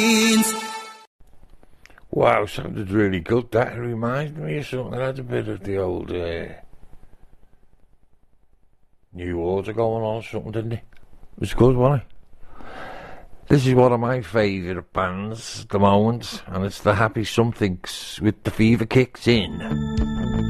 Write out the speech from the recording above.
Wow, sounded really good. That reminds me of something. I had a bit of the old New Order going on or something, didn't it? It was good, wasn't it? This is one of my favourite bands at the moment, and it's the Happy Somethings with The Fever Kicks In.